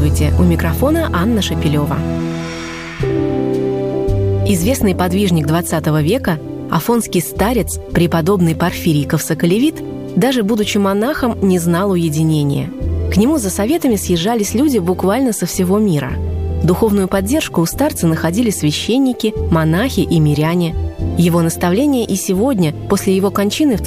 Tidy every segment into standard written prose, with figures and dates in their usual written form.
Здравствуйте! У микрофона Анна Шапилева. Известный подвижник XX века, афонский старец, преподобный Порфирий Ковсоколевит, даже будучи монахом, не знал уединения. К нему за советами съезжались люди буквально со всего мира. Духовную поддержку у старца находили священники, монахи и миряне. Его наставления и сегодня, после его кончины в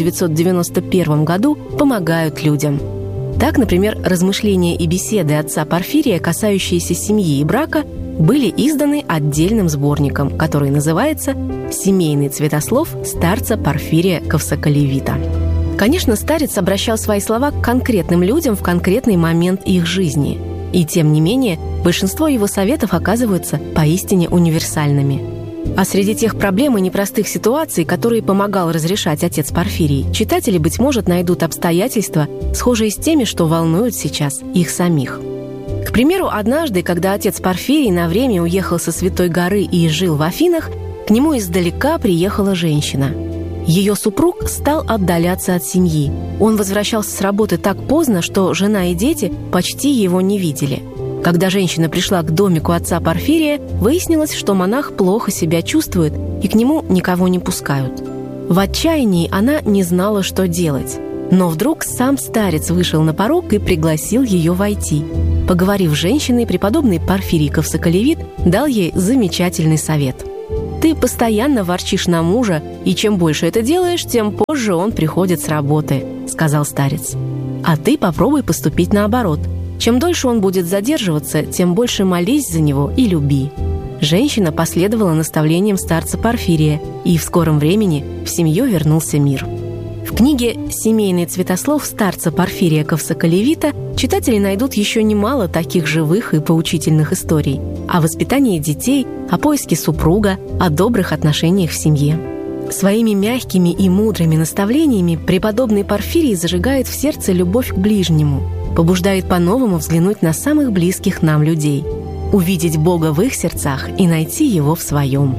1991 году, помогают людям. Так, например, размышления и беседы отца Порфирия, касающиеся семьи и брака, были изданы отдельным сборником, который называется «Семейный цветослов старца Порфирия Ковсоколевита». Конечно, старец обращал свои слова к конкретным людям в конкретный момент их жизни. И тем не менее, большинство его советов оказываются поистине универсальными. А среди тех проблем и непростых ситуаций, которые помогал разрешать отец Порфирий, читатели, быть может, найдут обстоятельства, схожие с теми, что волнуют сейчас их самих. К примеру, однажды, когда отец Порфирий на время уехал со Святой горы и жил в Афинах, к нему издалека приехала женщина. Ее супруг стал отдаляться от семьи. Он возвращался с работы так поздно, что жена и дети почти его не видели. Когда женщина пришла к домику отца Порфирия, выяснилось, что монах плохо себя чувствует и к нему никого не пускают. В отчаянии она не знала, что делать. Но вдруг сам старец вышел на порог и пригласил ее войти. Поговорив с женщиной, преподобный Порфирий Ковсоколевит дал ей замечательный совет. «Ты постоянно ворчишь на мужа, и чем больше это делаешь, тем позже он приходит с работы», — сказал старец. «А ты попробуй поступить наоборот. Чем дольше он будет задерживаться, тем больше молись за него и люби». Женщина последовала наставлениям старца Порфирия, и в скором времени в семью вернулся мир. В книге «Семейный цветослов старца Порфирия Ковсоколевита» читатели найдут еще немало таких живых и поучительных историй о воспитании детей, о поиске супруга, о добрых отношениях в семье. Своими мягкими и мудрыми наставлениями преподобный Порфирий зажигает в сердце любовь к ближнему, побуждает по-новому взглянуть на самых близких нам людей, увидеть Бога в их сердцах и найти Его в своем.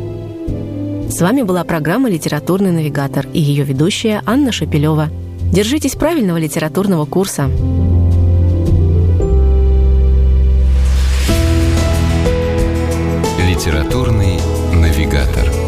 С вами была программа «Литературный навигатор» и ее ведущая Анна Шапилева. Держитесь правильного литературного курса. «Литературный навигатор».